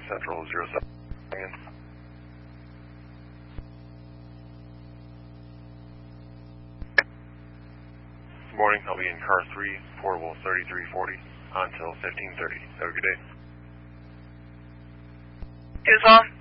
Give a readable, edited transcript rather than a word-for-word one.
Central 07. Good morning, I'll be in car 3, portable 3340, until 1530. Have a good day. Tucson.